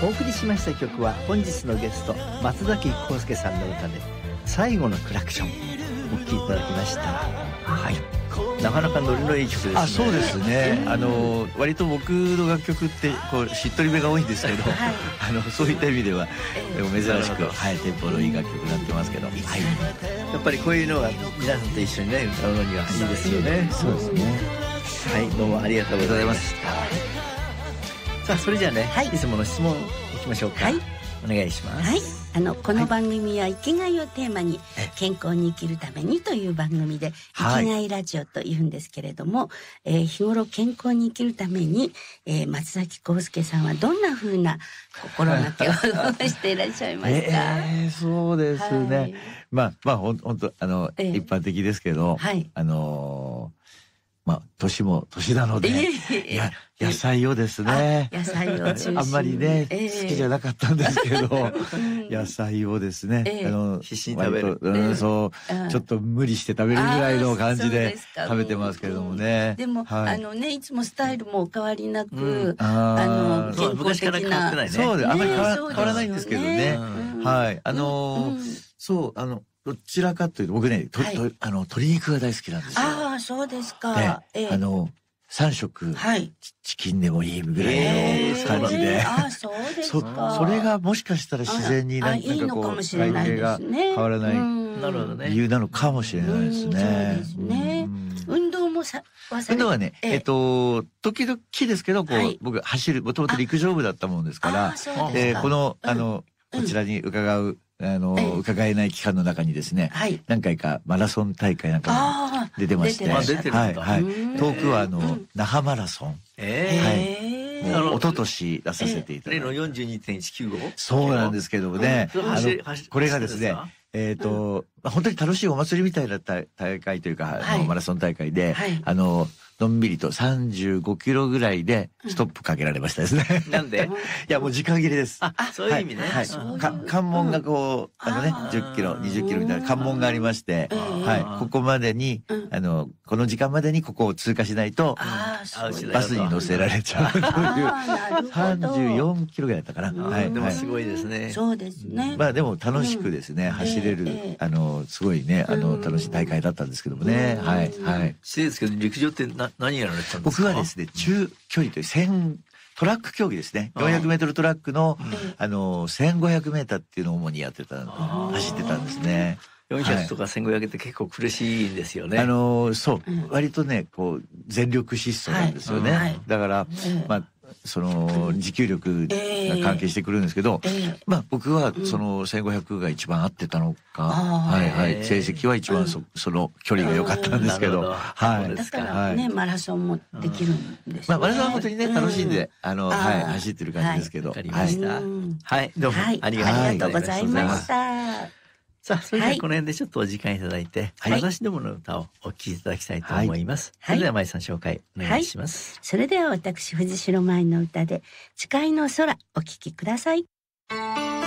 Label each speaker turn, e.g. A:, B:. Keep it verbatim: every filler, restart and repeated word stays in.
A: お送りしました曲は本日のゲスト松崎康介さんの歌で最後のクラクションお聴きいただきました。はい、なかなかノリのいい曲ですね。
B: あ、そうですね。あの割と僕の楽曲ってこうしっとりめが多いんですけど、はい、あのそういった意味では、えー、珍しく、はい、テンポのいい楽曲になってますけど、はい、
A: やっぱりこういうのが皆さんと一緒にね歌うのにはいいですよね。
B: そうですね。
A: はい、どうもありがとうございました。さあ、それじゃあね、はい、いつもの質問いきましょうか。はい、お願いします。
C: はい、あのこの番組は生きがいをテーマに、はい、健康に生きるためにという番組で、はい、生きがいラジオというんですけれども、えー、日頃健康に生きるために、えー、松崎康介さんはどんな風な心がけをしていらっしゃいますか？
B: えー、そうですね。はい、まあまあほんほんとあの、えー、一般的ですけど、はい、あのー。まあ年も年なので、えー、いや野菜をですね、
C: 野菜を中心に
B: あんまりね、えー、好きじゃなかったんですけど、うん、野菜をですね、えー、あの
A: 必死に食べる、
B: うん、そう、えー、ちょっと無理して食べるぐらいの感じで食べてますけどもね。
C: うん、でも、はい、あのねいつもスタイルもお変わりなく、うん、
A: あ,
C: あの健康的な、
A: ね、
B: そうであんまり変わ, 変わらないんですけどね。うん、はい、あのーうん、そうあの。どちらかというと僕ね、とはい、とあの鶏肉が大好きなんですよ。
C: ああ、そうですか。
B: ええ、あのさん食、はい、チキンでもいいぐらいの感じで、
C: ああ、そうですか。
B: そ, それがもしかしたら自然になんかこう体型が変わらない理由なのかもしれないですね。そう
C: ですね。運動もさ
B: 運動はね、えっと時々ですけどこう僕走るもともと陸上部だったもんですから、えこのあのこちらに伺うあの、ええ、伺えない期間の中にですね、はい、何回かマラソン大会なんかに出てまして、はいはい、遠くはあの、うん、那覇マラソン、えー、はい、もう一昨年出させていただいて、
A: 例の よんじゅうにてんいちきゅうご
B: そうなんですけどもね、うん、あのこれがですね、えっと、うん、本当に楽しいお祭りみたいな大会というか、はい、あのマラソン大会で、はい、あののんびりとさんじゅうごキロぐらいでストップかけられましたですね。
A: なんで？
B: いやもう時間切れです。
A: あ、そういう意味ね。
B: はい。はい、か関門がこう、あのねじゅっキロ、にじゅっキロみたいな関門がありまして、はい。ここまでにあのこの時間までにここを通過しないとバスに乗せられちゃうというさんじゅうよんキロぐらいだったかな。
A: はい。でもすごいですね。
C: そうですね。
B: まあでも楽しくですね走れるあのすごいねあの楽しい大会だったんですけどもね。はいはい。
A: 失礼ですけど陸上ってな何やられてたんですか？
B: 僕はですね中距離という千トラック競技ですね。よんひゃくメートルトラックのあのせんごひゃくメーターっていうのを主にやってた走ってたんですね。
A: よんひゃくとかせんごひゃくって結構苦しいんですよね。
B: あのそう割とねこう全力疾走なんですよね。だからまあその持久力が関係してくるんですけど、えー、まあ僕はそのせんごひゃくが一番合ってたのか、うん、はいはい成績は一番 そ,、うん、その距離が良かったんですけど、うん、
C: はい。だからね、はい、マラソンもできるんですね。
B: まあマラソンは本当にね楽しんで、うん、あのはい走ってる感じですけど、
A: わかりました。はい、はい、どうも、はい、あり
C: がとうございました。
A: さあ、それではこの辺でちょっとお時間いただいて、はい、私どもの歌をお聴きいただきたいと思います。はい、それでは舞さん紹介お願いします。
C: はい、それでは私藤代舞の歌で誓いの空お聴きください。